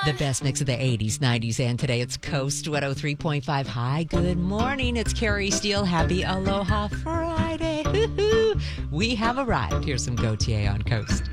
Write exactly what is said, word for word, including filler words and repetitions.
The best mix of the eighties, nineties, and today it's Coast one oh three point five. Hi, good morning. It's Carrie Steele. Happy Aloha Friday. Woo-hoo. We have arrived. Here's some Gautier on Coast.